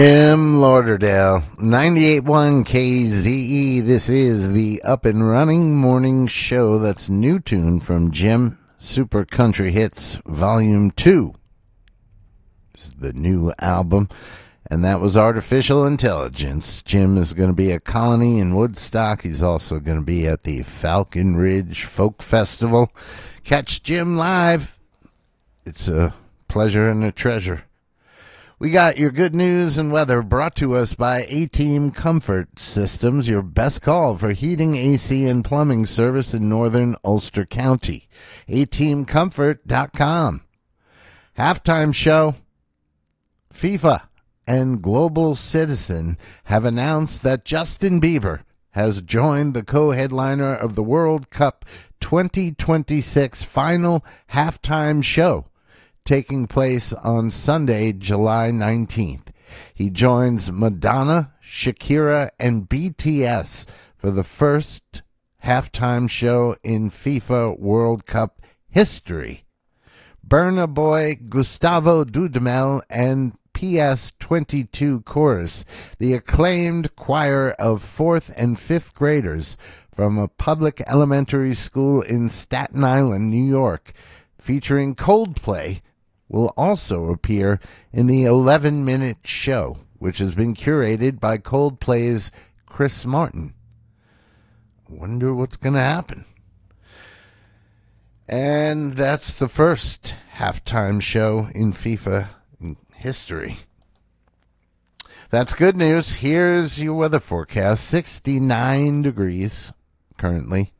Jim Lauderdale, 98.1 KZE. This is the Up and Running Morning Show. That's new tune from Jim, Super Country Hits Volume 2. This is the new album, and that was Artificial Intelligence. Jim is going to be at Colony in Woodstock. He's also going to be at the Falcon Ridge Folk Festival. Catch Jim live. It's a pleasure and a treasure. We got your good news and weather brought to us by A-Team Comfort Systems, your best call for heating, AC, and plumbing service in northern Ulster County. ATeamComfort.com. Halftime show. FIFA and Global Citizen have announced that Justin Bieber has joined the co-headliner of the World Cup 2026 final halftime show, taking place on Sunday, July 19th. He joins Madonna, Shakira, and BTS for the first halftime show in FIFA World Cup history. Burna Boy, Gustavo Dudamel, and PS22 Chorus, the acclaimed choir of 4th and 5th graders from a public elementary school in Staten Island, New York, featuring Coldplay, will also appear in the 11-minute show, which has been curated by Coldplay's Chris Martin. Wonder what's going to happen. And that's the first halftime show in FIFA history. That's good news. Here's your weather forecast. 69 degrees currently.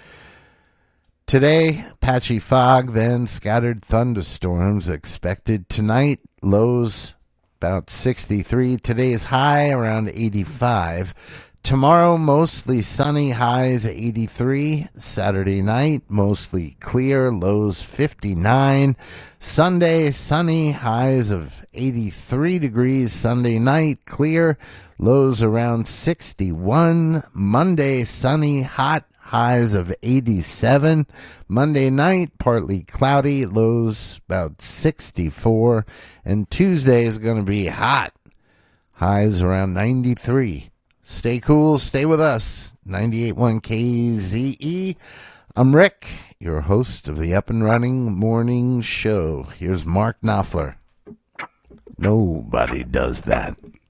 Today, patchy fog, then scattered thunderstorms expected tonight. Lows about 63. Today's high around 85. Tomorrow, mostly sunny, highs 83. Saturday night, mostly clear, lows 59. Sunday, sunny, highs of 83 degrees. Sunday night, clear, lows around 61. Monday, sunny, hot, highs of 87. Monday night, partly cloudy, lows about 64. And Tuesday is going to be hot, highs around 93. Stay cool, stay with us. 98.1 KZE. I'm Rick, your host of the Up and Running Morning Show. Here's Mark Knopfler. Nobody does that.